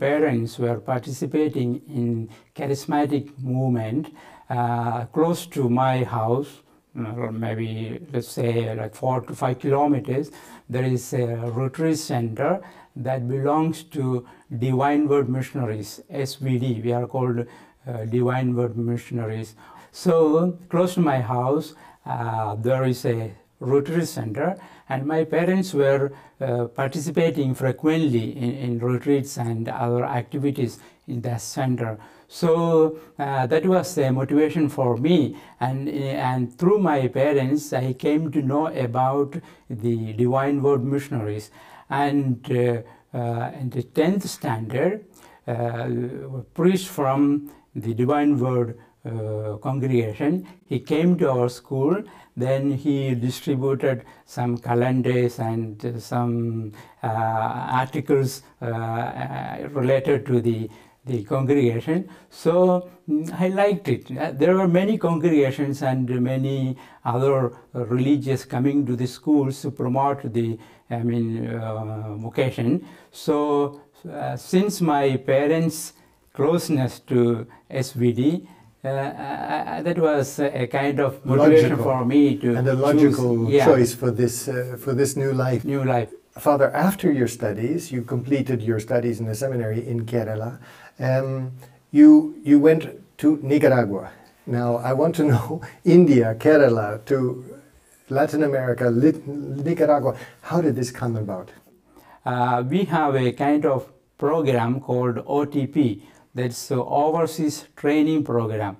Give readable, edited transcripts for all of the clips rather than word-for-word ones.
parents were participating in charismatic movement close to my house, maybe let's say like 4 to 5 kilometers. There is a retreat center that belongs to Divine Word Missionaries, SVD. We are called Divine Word Missionaries. So close to my house, there is a retreat center, and my parents were participating frequently in retreats and other activities in that center. So that was a motivation for me, and through my parents I came to know about the Divine Word Missionaries. And in the 10th standard, a priest from the Divine Word congregation, he came to our school. Then he distributed some calendars and some articles related to the congregation. So I liked it. There were many congregations and many other religious coming to the schools to promote the vocation. So since my parents' closeness to SVD, that was a kind of motivation for me to and a logical choice for this new life. New life. Father, after your studies, you completed your studies in the seminary in Kerala. You went to Nicaragua. Now, I want to know, India, Kerala, to Latin America, Nicaragua, how did this come about? We have a kind of program called OTP, that's Overseas Training Program.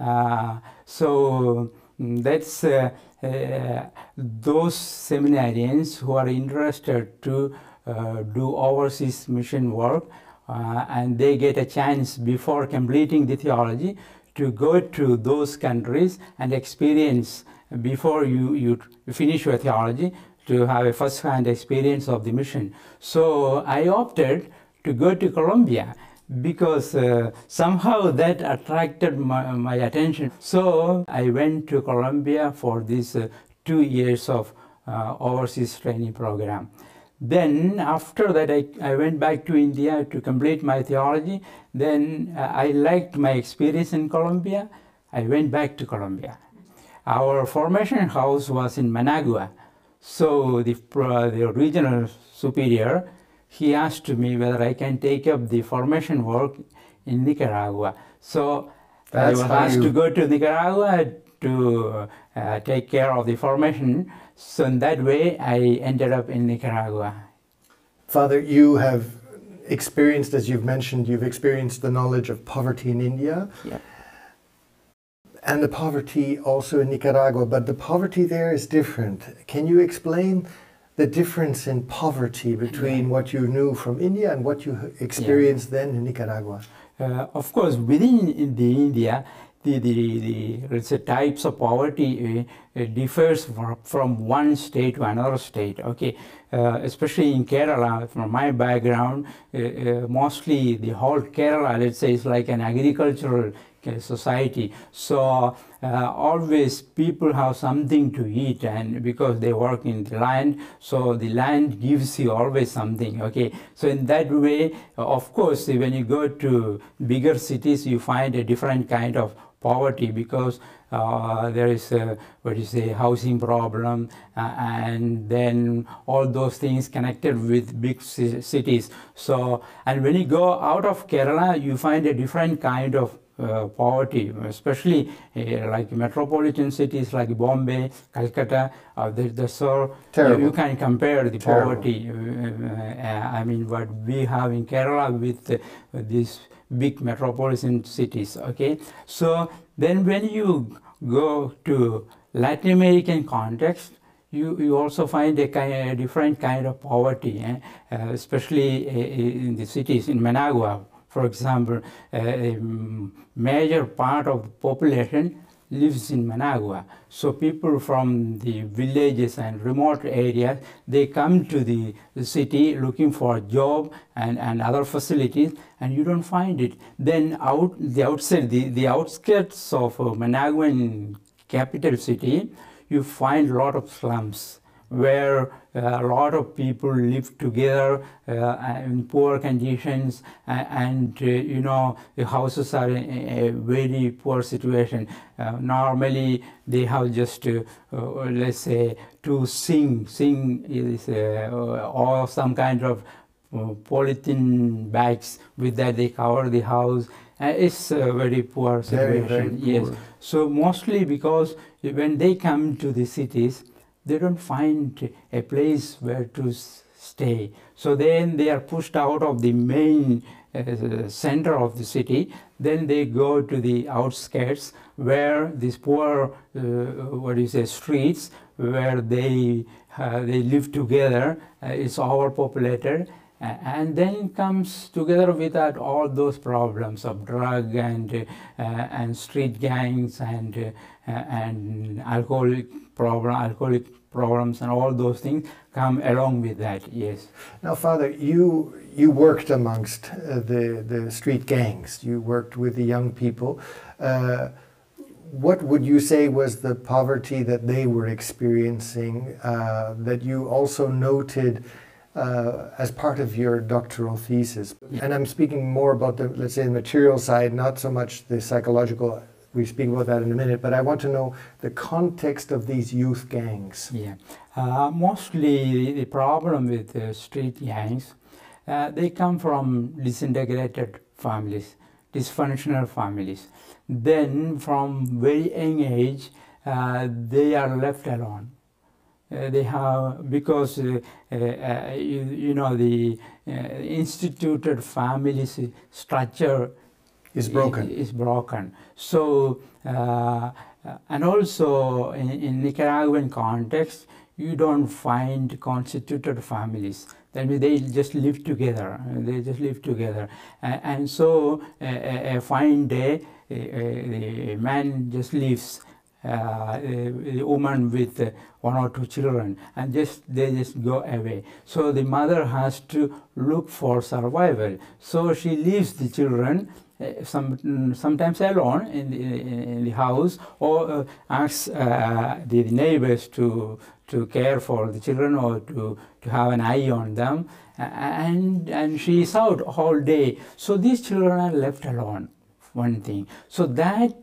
So that's those seminarians who are interested to do overseas mission work, and they get a chance before completing the theology to go to those countries and experience, before you finish your theology, to have a first-hand experience of the mission. So I opted to go to Colombia because somehow that attracted my attention. So I went to Colombia for this 2 years of overseas training program. Then after that I went back to India to complete my theology. Then I liked my experience in Colombia. I went back to Colombia. Our formation house was in Managua. So the regional superior, he asked me whether I can take up the formation work in Nicaragua. So I was asked to go to Nicaragua to take care of the formation. So in that way, I ended up in Nicaragua. Father, you have experienced, as you've mentioned, you've experienced the knowledge of poverty in India. Yeah. And the poverty also in Nicaragua, but the poverty there is different. Can you explain the difference in poverty between what you knew from India and what you experienced then in Nicaragua? Of course, within the India, the types of poverty differs from one state to another state. Okay, especially in Kerala, from my background, mostly the whole Kerala, let's say, is like an agricultural society. So always people have something to eat, and because they work in the land, so the land gives you always something. Okay, so in that way, of course, when you go to bigger cities, you find a different kind of poverty, because there is a housing problem, and then all those things connected with big cities. So, and when you go out of Kerala, you find a different kind of poverty, especially like metropolitan cities like Bombay, Calcutta. So you can compare the poverty. I mean, what we have in Kerala with these big metropolitan cities. Okay, so then when you go to Latin American context, you also find a different kind of poverty, especially in the cities. In Managua, for example, a major part of the population lives in Managua. So people from the villages and remote areas, they come to the city looking for a job and other facilities, and you don't find it. Then the outskirts of Managuan capital city, you find a lot of slums. where a lot of people live together in poor conditions, and you know, the houses are in a very poor situation. Normally they have just let's say to sing is or some kind of polythene bags. With that they cover the house. It's a very poor situation. Very, very yes. poor. So mostly because when they come to the cities, they don't find a place where to stay. So then they are pushed out of the main center of the city. Then they go to the outskirts where these poor, streets where they live together. It's overpopulated. And then comes together with that all those problems of drug and street gangs and alcoholic problems and all those things come along with that. Yes. Now, Father, you worked amongst the street gangs. You worked with the young people. What would you say was the poverty that they were experiencing that you also noted as part of your doctoral thesis? And I'm speaking more about the, let's say, the material side, not so much the psychological. We speak about that in a minute, but I want to know the context of these youth gangs. Yeah, mostly the problem with street gangs, they come from disintegrated families, dysfunctional families. Then from very young age, they are left alone. They have, because you know, the instituted family structure Is broken. Is broken. So and also in Nicaraguan context, you don't find constituted families. That means they just live together. They just live together, and so a fine day, the man just leaves the woman with 1 or 2 children, and they just go away. So the mother has to look for survival. So she leaves the children sometimes alone in the house, or asks the neighbors to care for the children or to have an eye on them, and she is out all day. So these children are left alone. One thing. So that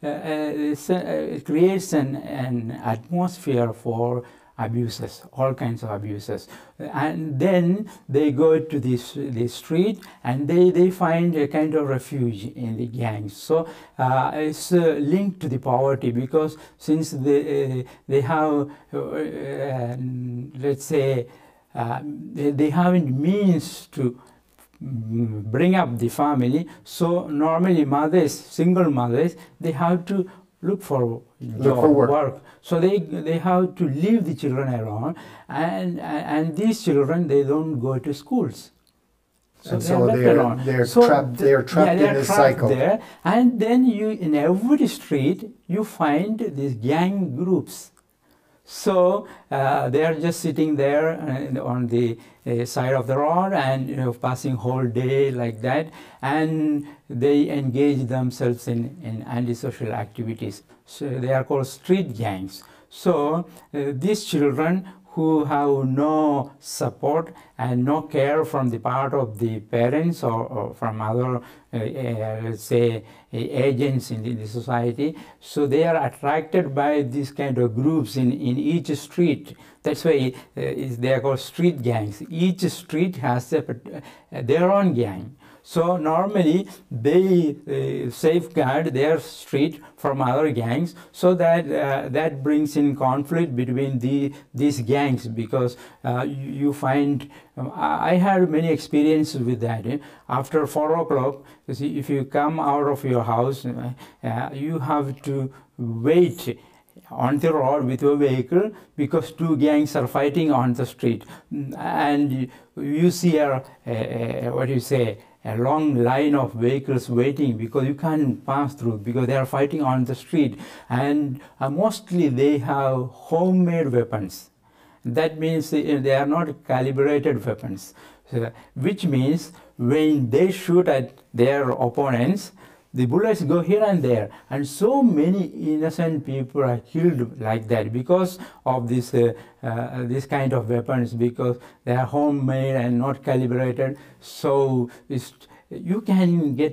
creates an atmosphere for abuses, all kinds of abuses. And then they go to the street, and they find a kind of refuge in the gangs. So it's linked to the poverty, because since they have, let's say, they haven't means to bring up the family. So normally mothers, single mothers, they have to look for work. So they have to leave the children alone, and these children, they don't go to schools. So they're trapped in this cycle. There. And then in every street you find these gang groups. So they are just sitting there on the side of the road, and passing whole day like that, and they engage themselves in antisocial activities. So they are called street gangs. So these children who have no support and no care from the part of the parents or from other, let's say, agents in the society, so they are attracted by these kind of groups in each street. That's why they are called street gangs. Each street has their own gang. So normally they safeguard their street from other gangs, so that that brings in conflict between these gangs, because you find, I had many experiences with that. After 4 o'clock, if you come out of your house, you have to wait on the road with your vehicle, because 2 gangs are fighting on the street, and you see a long line of vehicles waiting, because you can't pass through, because they are fighting on the street. And mostly they have homemade weapons. That means they are not calibrated weapons, which means when they shoot at their opponents, the bullets go here and there, and so many innocent people are killed like that because of this kind of weapons, because they are homemade and not calibrated. So you can get